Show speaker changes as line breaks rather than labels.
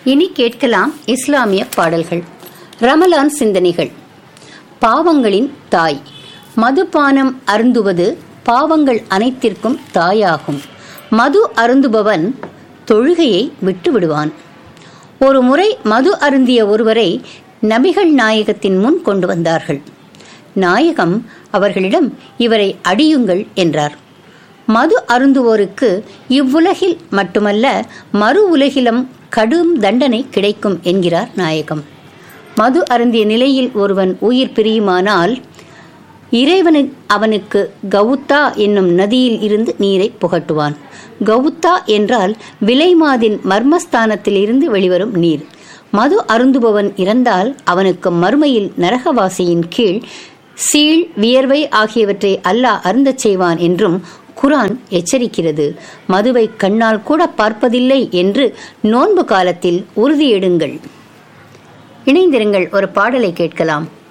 இனி கேட்கலாம் இஸ்லாமிய பாடல்கள். ரமலான் சிந்தனைகள். பாவங்களின் தாய். மதுபானம் அருந்துவது பாவங்கள் அனைத்திற்கும் தாயாகும். மது அருந்துபவன் தொழுகையை விட்டு விடுவான். ஒரு முறை மது அருந்திய ஒருவரை நபிகள் நாயகத்தின் முன் கொண்டு வந்தார்கள். நாயகம் அவர்களிடம், இவரை அடியுங்கள் என்றார். மது அருந்துவோருக்கு இவ்வுலகில் மட்டுமல்ல மறு உலகிலும் கடும் தண்டனை கிடைக்கும் என்கிறார் நாயகம். மது அருந்திய நிலையில் ஒருவன் உயிர் பிரியுமானால் இறைவன் அவனுக்கு கவுத்தா என்னும் நதியில் இருந்து நீரை புகட்டுவான். கவுத்தா என்றால் விலைமாதின் மர்மஸ்தானத்தில் இருந்து வெளிவரும் நீர். மது அருந்துபவன் இறந்தால் அவனுக்கு மறுமையில் நரகவாசியின் கீழ் சீழ், வியர்வை ஆகியவற்றை அல்லாஹ் அருந்தச் செய்வான் என்றும் குர்ஆன் எச்சரிக்கிறது. மதுவை கண்ணால் கூட பார்ப்பதில்லை என்று நோன்பு காலத்தில் உறுதியெடுங்கள். இணைந்திருங்கள், ஒரு பாடலை கேட்கலாம்.